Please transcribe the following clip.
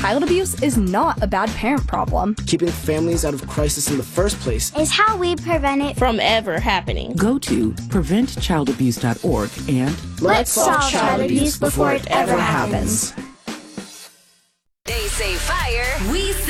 child abuse is not a bad parent problem. Keeping families out of crisis in the first place is how we prevent it from ever happening. Go to preventchildabuse.org and let's solve child abuse before it ever happens. They say fire, we say